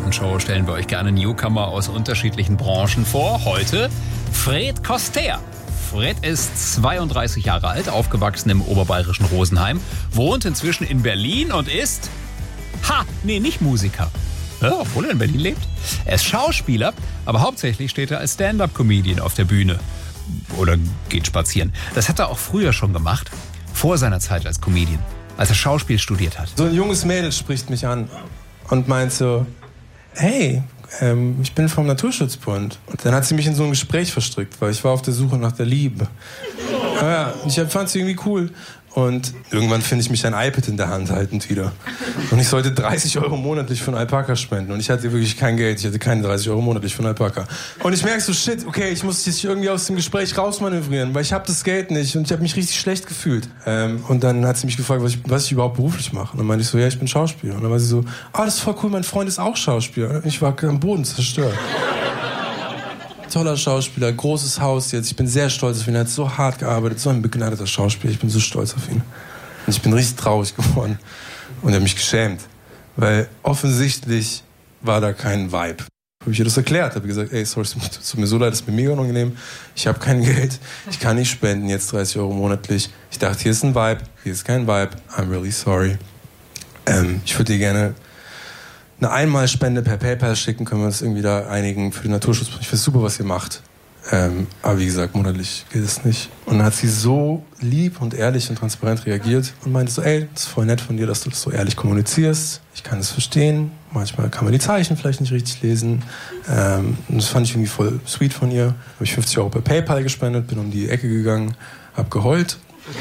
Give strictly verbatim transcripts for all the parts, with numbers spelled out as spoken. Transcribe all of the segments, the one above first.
Abendshow stellen wir euch gerne Newcomer aus unterschiedlichen Branchen vor. Heute Fred Koster. Fred ist zweiunddreißig Jahre alt, aufgewachsen im oberbayerischen Rosenheim, wohnt inzwischen in Berlin und ist... Ha, nee, nicht Musiker. Ja, obwohl er in Berlin lebt. Er ist Schauspieler, aber hauptsächlich steht er als Stand-up-Comedian auf der Bühne. Oder geht spazieren. Das hat er auch früher schon gemacht, vor seiner Zeit als Comedian, als er Schauspiel studiert hat. So ein junges Mädel spricht mich an und meint so, hey, ähm, ich bin vom Naturschutzbund. Und dann hat sie mich in so ein Gespräch verstrickt, weil ich war auf der Suche nach der Liebe. Aber ja, ich fand sie irgendwie cool. Und irgendwann finde ich mich ein iPad in der Hand haltend wieder. Und ich sollte dreißig Euro monatlich für einen Alpaka spenden. Und ich hatte wirklich kein Geld. Ich hatte keine dreißig Euro monatlich für einen Alpaka. Und ich merke so, shit, okay, ich muss dich irgendwie aus dem Gespräch rausmanövrieren, weil ich habe das Geld nicht. Und ich habe mich richtig schlecht gefühlt. Ähm, und dann hat sie mich gefragt, was ich, was ich überhaupt beruflich mache. Und dann meinte ich so, ja, ich bin Schauspieler. Und dann war sie so, ah, das ist voll cool, mein Freund ist auch Schauspieler. Und ich war am Boden zerstört. Toller Schauspieler, großes Haus jetzt. Ich bin sehr stolz auf ihn. Er hat so hart gearbeitet, so ein begnadeter Schauspieler. Ich bin so stolz auf ihn. Und ich bin richtig traurig geworden. Und er hat mich geschämt. Weil offensichtlich war da kein Vibe. Habe ich ihr das erklärt. Habe gesagt, ey, sorry, es tut mir so leid, es ist mir mega unangenehm. Ich habe kein Geld. Ich kann nicht spenden, jetzt dreißig Euro monatlich. Ich dachte, hier ist ein Vibe. Hier ist kein Vibe. I'm really sorry. Ähm, ich würde dir gerne eine Einmalspende per PayPal schicken, können wir uns irgendwie da einigen für den Naturschutz. Ich finde super, was ihr macht. Ähm, aber wie gesagt, monatlich geht es nicht. Und dann hat sie so lieb und ehrlich und transparent reagiert und meinte so, ey, das ist voll nett von dir, dass du das so ehrlich kommunizierst. Ich kann es verstehen. Manchmal kann man die Zeichen vielleicht nicht richtig lesen. Ähm, und das fand ich irgendwie voll sweet von ihr. Habe ich fünfzig Euro per PayPal gespendet, bin um die Ecke gegangen, hab geheult.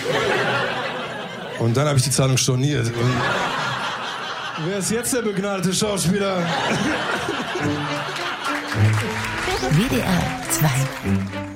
Und dann habe ich die Zahlung storniert. Und wer ist jetzt der begnadete Schauspieler? W D R zwei